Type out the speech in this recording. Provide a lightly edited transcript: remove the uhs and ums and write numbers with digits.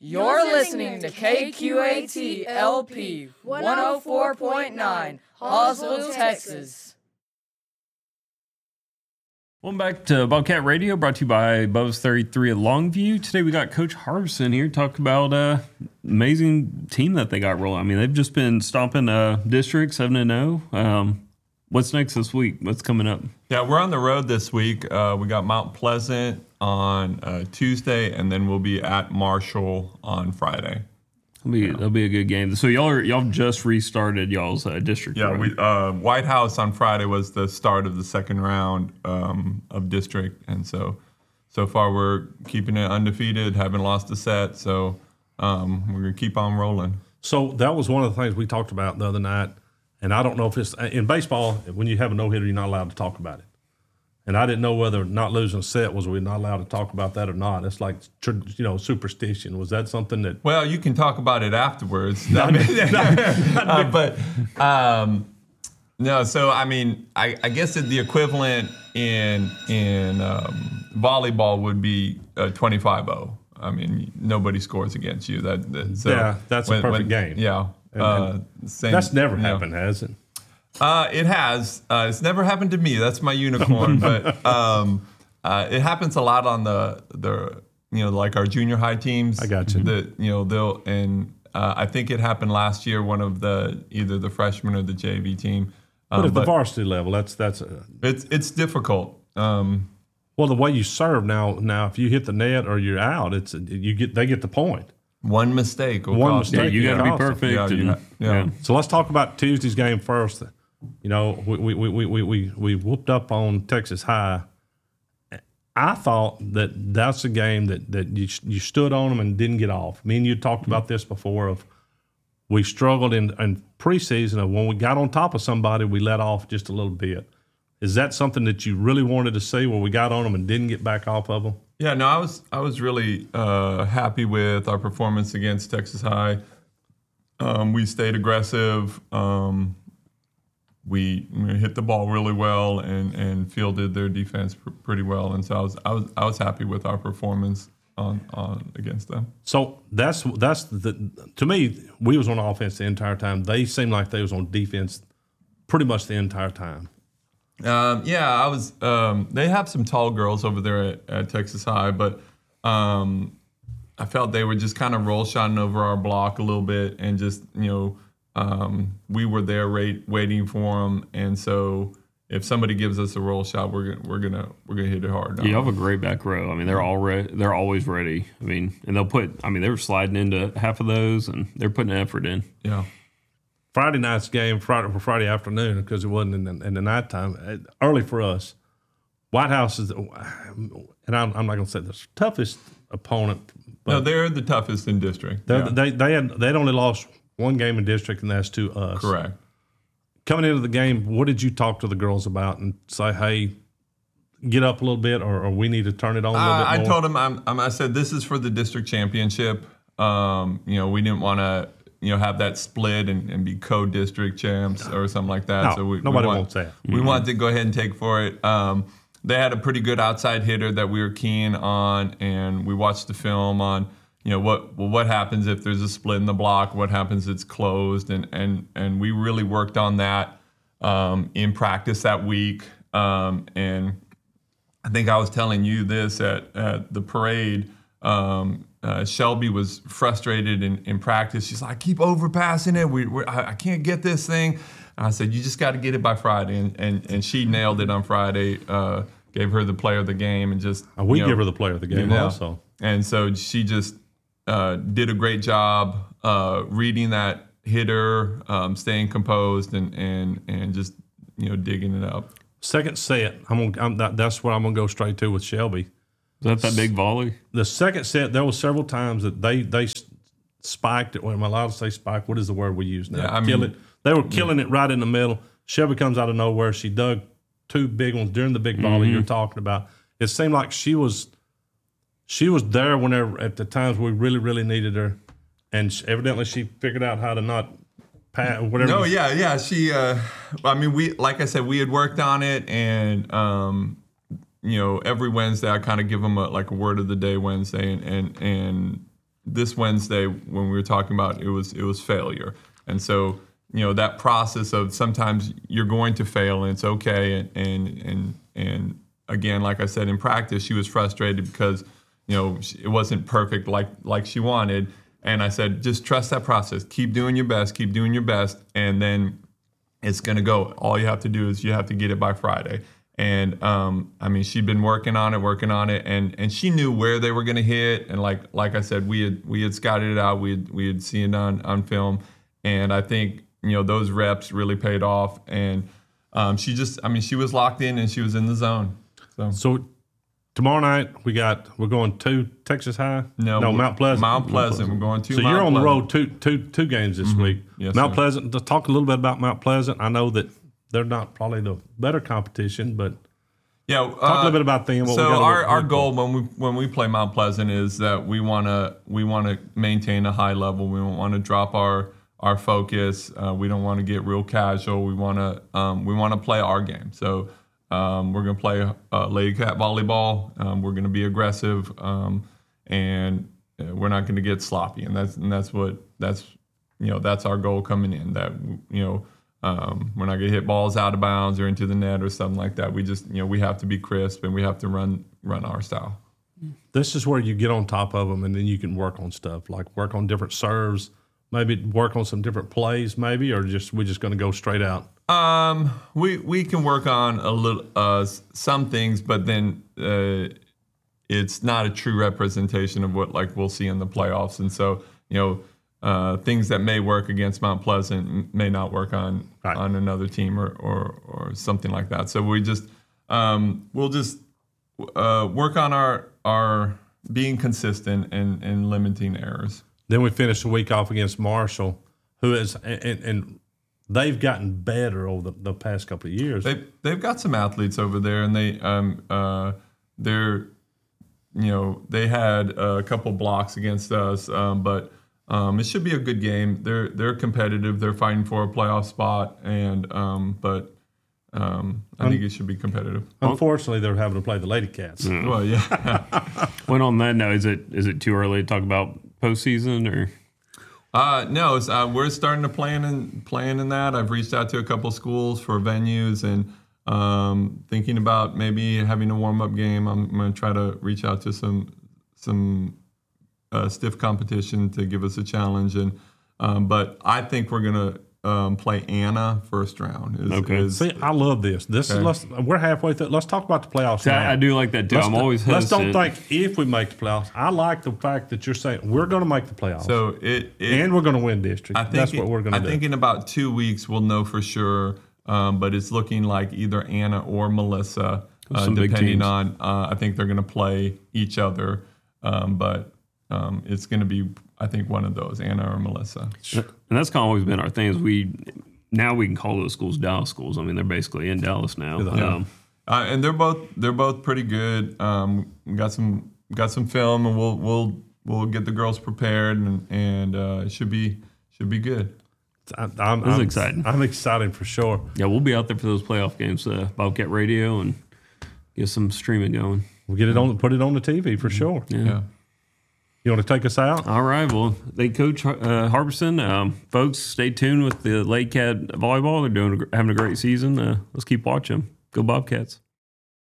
You're listening to KQAT LP 104.9, Hallsville, Texas. Welcome back to Bobcat Radio, brought to you by Bubba's 33 at Longview. Today we got Coach Harbison here to talk about amazing team that they got rolling. I mean, they've just been stomping district 7-0. What's next this week? What's coming up? Yeah, we're on the road this week. We got Mount Pleasant on Tuesday, and then we'll be at Marshall on Friday. It'll be a good game. So y'all just restarted y'all's district. Yeah, road. White House on Friday was the start of the second round of district, and so far we're keeping it undefeated, haven't lost a set. So we're gonna keep on rolling. So that was one of the things we talked about the other night, and I don't know if it's in baseball when you have a no-hitter, you're not allowed to talk about it. And I didn't know whether not losing a set was we not allowed to talk about that or not. It's like, superstition. Was that something that? Well, you can talk about it afterwards. No. No. So I mean, I guess the equivalent in volleyball would be 25-0. I mean, nobody scores against you. That's a perfect game. Yeah. That's never happened, has it? It has. It's never happened to me. That's my unicorn. But it happens a lot on the like our junior high teams. I got you. I think it happened last year. One of either the freshman or the JV team. But at the varsity level, it's difficult. Well, the way you serve now, if you hit the net or you're out, they get the point. One mistake. Yeah, you got to be perfect. Yeah. So let's talk about Tuesday's game first. We whooped up on Texas High. I thought that's a game that you stood on them and didn't get off. Me and you talked about this before. We struggled in preseason of when we got on top of somebody, we let off just a little bit. Is that something that you really wanted to see where we got on them and didn't get back off of them? Yeah, no, I was really happy with our performance against Texas High. We stayed aggressive. We hit the ball really well and fielded their defense pretty well, and so I was happy with our performance on against them. So that's to me, we was on offense the entire time. They seemed like they was on defense pretty much the entire time. I was. They have some tall girls over there at Texas High, but I felt they were just kind of roll shotting over our block a little bit, and just we were there waiting for them, and so if somebody gives us a roll shot, we're gonna hit it hard. You have a great back row. I mean, they're always ready. I mean, and they were sliding into half of those, and they're putting effort in. Yeah. Friday night's game, Friday afternoon, because it wasn't in the nighttime, early for us. White House is, and I'm not going to say the toughest opponent. But no, they're the toughest in district. They'd only lost one game in district, and that's to us. Correct. Coming into the game, what did you talk to the girls about and say, hey, get up a little bit, or we need to turn it on a little bit more? I told them, I said, this is for the district championship. We didn't want to, have that split and be co-district champs or something like that. No, so nobody wants that. We wanted to go ahead and take for it. They had a pretty good outside hitter that we were keen on, and we watched the film on, what happens if there's a split in the block? What happens if it's closed? And we really worked on that in practice that week. And I think I was telling you this at the parade. Shelby was frustrated in practice. She's like, I keep overpassing it. I can't get this thing. And I said, you just got to get it by Friday. And she nailed it on Friday, gave her the player of the game. And just we give her the player of the game also. And so she just did a great job reading that hitter, staying composed, and just digging it up. Second set, that's what I'm going to go straight to with Shelby. Is that big volley? The second set, there were several times that they spiked it. Well, am I allowed to say spike? What is the word we use now? Yeah, They were killing it right in the middle. Shelby comes out of nowhere. She dug two big ones during the big volley you're talking about. It seemed like she was there whenever at the times we really, really needed her, and evidently she figured out how to not pass whatever. No, yeah. She, like I said, we had worked on it, and every Wednesday I kind of give them a word of the day Wednesday, and this Wednesday when we were talking about it was failure. And so, that process of sometimes you're going to fail and it's okay. And again, like I said, in practice, she was frustrated because, it wasn't perfect like she wanted. And I said, just trust that process. Keep doing your best. And then it's going to go. All you have to do is you have to get it by Friday. And she'd been working on it, and she knew where they were going to hit. And like I said, we had scouted it out. We had seen it on film, and I think those reps really paid off. And she was locked in and she was in the zone. So tomorrow night we're going to Texas High. No, Mount Pleasant. Mount Pleasant. We're going to. So Mount you're on Pleasant. the road two games this week. Yes, Mount sir. Pleasant. Let's talk a little bit about Mount Pleasant. I know that they're not probably the better competition, but Yeah, talk a little bit about them. So our goal when we play Mount Pleasant is that we want to maintain a high level. We don't want to drop our focus. We don't want to get real casual. We want to play our game. So we're going to play Lady Cat volleyball. We're going to be aggressive, and we're not going to get sloppy. And that's our goal coming in. That we're not going to hit balls out of bounds or into the net or something like that. We just we have to be crisp and we have to run our style. This is where you get on top of them, and then you can work on stuff like work on different serves, maybe work on some different plays, maybe, or we're just going to go straight out. We can work on a little some things, but then it's not a true representation of what we'll see in the playoffs. And so things that may work against Mount Pleasant may not work on another team or something like that. So we just we'll just work on our being consistent and limiting errors. Then we finish the week off against Marshall, who is and they've gotten better over the past couple of years. They've got some athletes over there, and they had a couple blocks against us, but it should be a good game. They're competitive. They're fighting for a playoff spot, and I think it should be competitive. Unfortunately, they're having to play the Lady Cats. Well, yeah. Well, on that note, is it too early to talk about postseason or? No, we're starting to plan in that. I've reached out to a couple schools for venues and thinking about maybe having a warm-up game. I'm going to try to reach out to some stiff competition to give us a challenge. And but I think we're going to play Anna first round. See, I love this. We're halfway through. Let's talk about the playoffs. See, I do like that too. I'm always hesitant. Let's don't think if we make the playoffs. I like the fact that you're saying we're going to make the playoffs. So and we're going to win district. That's what we're going to do. I think in about 2 weeks we'll know for sure. But it's looking like either Anna or Melissa, depending on. I think they're going to play each other, but it's going to be, I think, one of those, Anna or Melissa. And that's kind of always been our thing. Is we can call those schools Dallas schools. I mean, they're basically in Dallas now. Yeah. And they're both pretty good. We got some film, and we'll get the girls prepared, and it should be good. I'm excited. I'm excited for sure. Yeah, we'll be out there for those playoff games, Bobcat Radio, and get some streaming going. We'll get it on, put it on the TV for sure. Yeah. You want to take us out? All right. Well, they coach Harbison. Folks, stay tuned with the Lake Cat volleyball. They're having a great season. Let's keep watching them. Go Bobcats.